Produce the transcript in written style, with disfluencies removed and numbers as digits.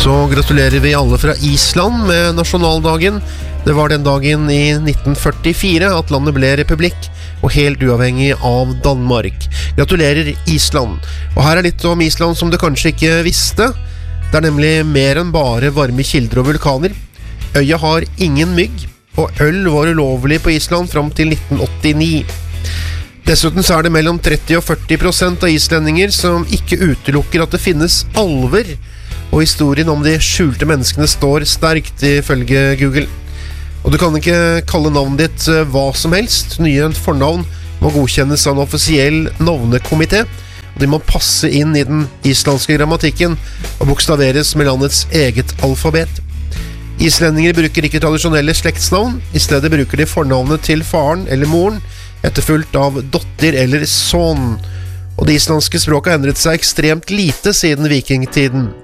Så gratulerer vi alle fra Island med nasjonaldagen. Det var den dagen i 1944 at landet ble republikk og helt uavhengig av Danmark. Gratulerer Island. Og her er litt om Island som du kanskje ikke visste. Det er nemlig mer enn bare varme kilder og vulkaner. Øya har ingen mygg, og øl var ulovlig på Island fram til 1989. Dessuten så er det mellom 30 og 40% av islendinger som ikke utelukker at det finnes alver, og historien om de skjulte menneskene står sterkt ifølge Google. Og du kan ikke kalle navnet ditt hva som helst. Nye fornavn må godkjennes av en offisiell navnekomité, og de må passe inn i den islandske grammatikken og bokstaveres med landets eget alfabet. Islendinger bruker ikke tradisjonelle slektsnavn. I stedet bruker de fornavnet til faren eller moren, etterfulgt av dotter eller son. Og det islandske språket har endret seg ekstremt lite siden vikingtiden.